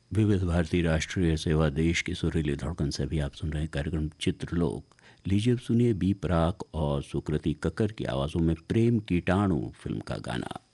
विविध भारती राष्ट्रीय सेवा देश की सुरीली धड़कन से भी आप सुन रहे हैं कार्यक्रम चित्रलोक। लीजिए अब सुनिए बी प्राक और सुकृति कक्कर की आवाज़ों में प्रेम कीटाणु फिल्म का गाना।